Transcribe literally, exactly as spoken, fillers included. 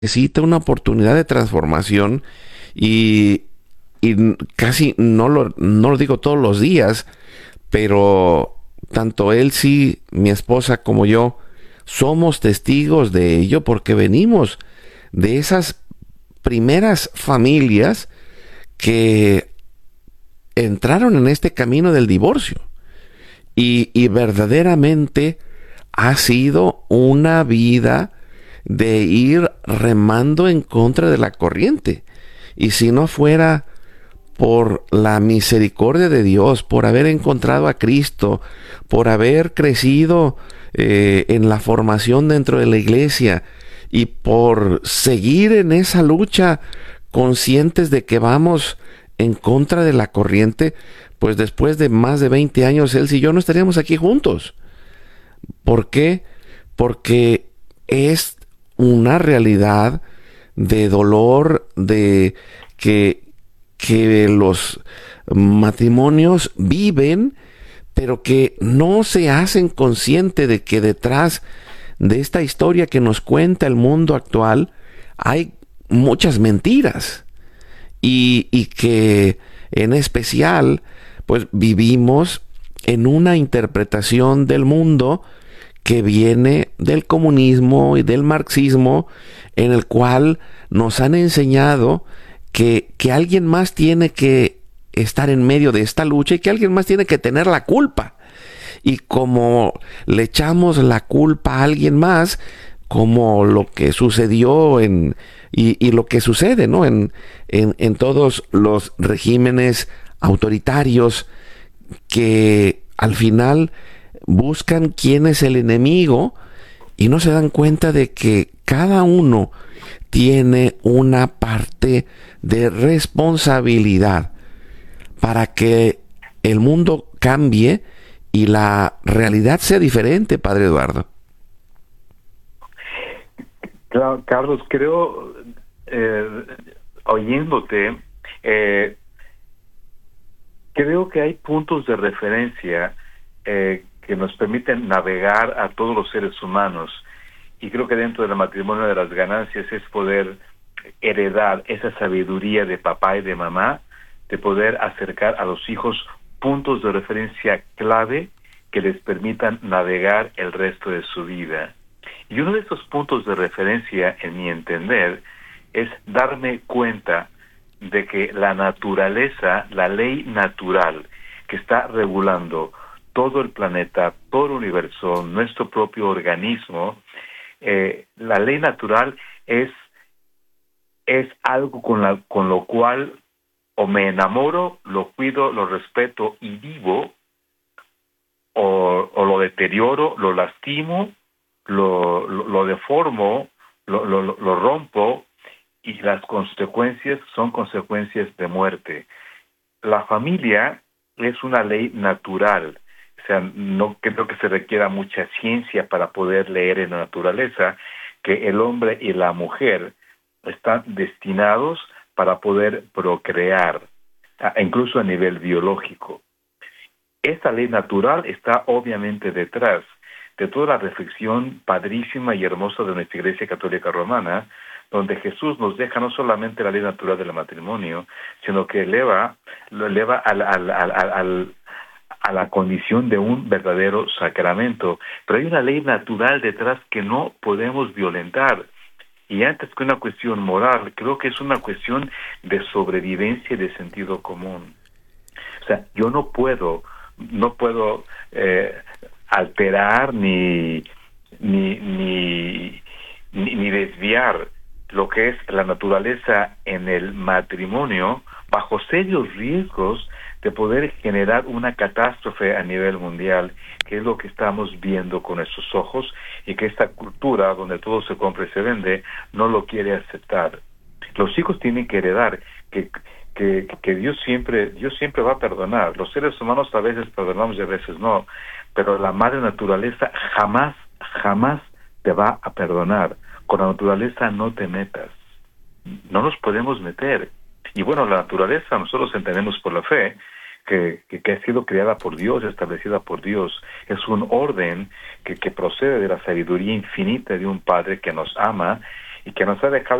necesita una oportunidad de transformación y, y casi no lo, no lo digo todos los días, pero tanto él sí, mi esposa como yo, somos testigos de ello porque venimos de esas primeras familias que entraron en este camino del divorcio y, y verdaderamente ha sido una vida de ir remando en contra de la corriente. Y si no fuera por la misericordia de Dios, por haber encontrado a Cristo, por haber crecido eh, en la formación dentro de la iglesia y por seguir en esa lucha conscientes de que vamos en contra de la corriente, pues después de más de veinte años, él y yo no estaríamos aquí juntos. ¿Por qué? Porque es una realidad de dolor, de que, que los matrimonios viven, pero que no se hacen consciente de que detrás de esta historia que nos cuenta el mundo actual hay muchas mentiras y, y que en especial pues vivimos en una interpretación del mundo que viene del comunismo y del marxismo, en el cual nos han enseñado que, que alguien más tiene que estar en medio de esta lucha y que alguien más tiene que tener la culpa. Y como le echamos la culpa a alguien más, como lo que sucedió en y, y lo que sucede, ¿no? En, en, en todos los regímenes autoritarios que al final buscan quién es el enemigo y no se dan cuenta de que cada uno tiene una parte de responsabilidad para que el mundo cambie y la realidad sea diferente, Padre Eduardo. Claro, Carlos, creo, eh, oyéndote, eh, creo que hay puntos de referencia eh, que nos permiten navegar a todos los seres humanos, y creo que dentro del matrimonio de las ganancias es poder heredar esa sabiduría de papá y de mamá, de poder acercar a los hijos puntos de referencia clave que les permitan navegar el resto de su vida. Y uno de esos puntos de referencia, en mi entender, es darme cuenta de que la naturaleza, la ley natural que está regulando todo el planeta, todo el universo, nuestro propio organismo, eh, la ley natural es, es algo con, la, con lo cual o me enamoro, lo cuido, lo respeto y vivo, o, o lo deterioro, lo lastimo, lo, lo, lo deformo, lo, lo, lo rompo, y las consecuencias son consecuencias de muerte. La familia es una ley natural, o sea, no creo que se requiera mucha ciencia para poder leer en la naturaleza que el hombre y la mujer están destinados para poder procrear, incluso a nivel biológico. Esta ley natural está obviamente detrás de toda la reflexión padrísima y hermosa de nuestra Iglesia Católica Romana, donde Jesús nos deja no solamente la ley natural del matrimonio, sino que eleva, lo eleva al, al, al, al, a la condición de un verdadero sacramento. Pero hay una ley natural detrás que no podemos violentar. Y antes que una cuestión moral, creo que es una cuestión de sobrevivencia y de sentido común. O sea, yo no puedo, no puedo eh, alterar ni, ni, ni, ni, ni desviar lo que es la naturaleza en el matrimonio bajo serios riesgos de poder generar una catástrofe a nivel mundial, que es lo que estamos viendo con nuestros ojos y que esta cultura donde todo se compra y se vende no lo quiere aceptar. Los hijos tienen que heredar que, que, que Dios siempre, Dios siempre va a perdonar. Los seres humanos a veces perdonamos y a veces no, pero la madre naturaleza jamás, jamás te va a perdonar. Con la naturaleza no te metas. No nos podemos meter. Y bueno, la naturaleza nosotros entendemos por la fe que, que, que ha sido creada por Dios, establecida por Dios. Es un orden que, que procede de la sabiduría infinita de un Padre que nos ama y que nos ha dejado